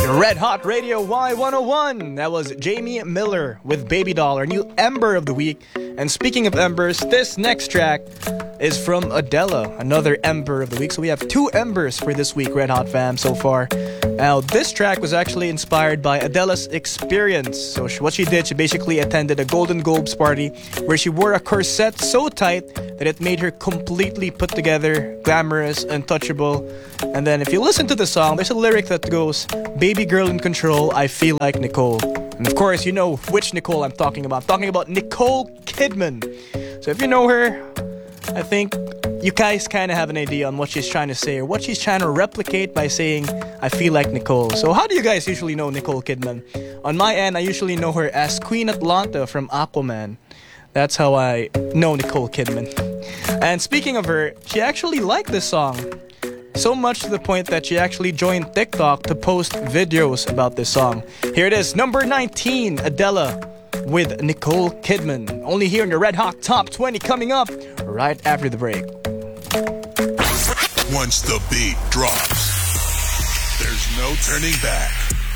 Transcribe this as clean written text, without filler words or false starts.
Red Hot Radio Y101. That was Jamie Miller with Baby Doll, our new Ember of the Week. And speaking of embers, this next track is from Adela, another Ember of the Week. So we have two Embers for this week, Red Hot fam, so far. Now, this track was actually inspired by Adela's experience. So what she did, she basically attended a Golden Globes party where she wore a corset so tight that it made her completely put together, glamorous, untouchable. And then if you listen to the song, there's a lyric that goes, "Baby girl in control, I feel like Nicole." And of course, you know which Nicole I'm talking about. I'm talking about Nicole Kidman. So if you know her, I think you guys kind of have an idea on what she's trying to say or what she's trying to replicate by saying, "I feel like Nicole." So how do you guys usually know Nicole Kidman? On my end, I usually know her as Queen Atlanta from Aquaman. That's how I know Nicole Kidman. And speaking of her, she actually liked this song. So much to the point that she actually joined TikTok to post videos about this song. Here it is, number 19, Adela with Nicole Kidman. Only here in the Red Hot Top 20 coming up right after the break. Once the beat drops, there's no turning back.